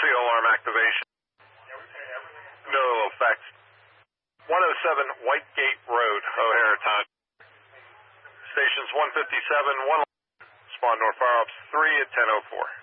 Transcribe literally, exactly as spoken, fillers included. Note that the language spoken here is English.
seal alarm activation. No effect. one oh seven Whitegate Road, O'Hare time. Stations one fifty-seven, one. Spawn North Fire Ops three at ten oh four.